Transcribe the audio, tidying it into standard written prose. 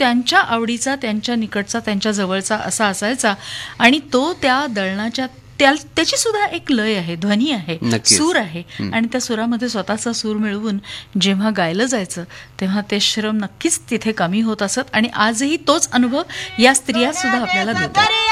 त्यांच्या आवडीचा, त्यांच्या निकटचा, त्यांच्या जवळचा असा असायचा. आणि तो त्या दळणाच्या त्याची सुद्धा एक लय आहे, ध्वनी आहे, नक्कीच. सूर आहे. आणि त्या सुरामध्ये स्वतःचा सूर मिळवून जेव्हा गायलं जायचं तेव्हा ते श्रम नक्कीच तिथे कमी होत असत. आणि आजही तोच अनुभव या स्त्रिया सुद्धा आपल्याला देतात.